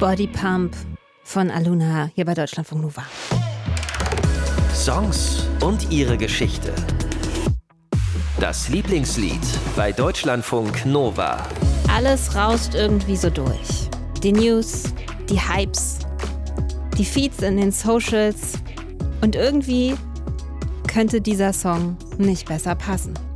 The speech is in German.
Body Pump von Aluna hier bei Deutschlandfunk Nova. Songs und ihre Geschichte. Das Lieblingslied bei Deutschlandfunk Nova. Alles rauscht irgendwie so durch. Die News, die Hypes, die Feeds in den Socials. Und irgendwie könnte dieser Song nicht besser passen.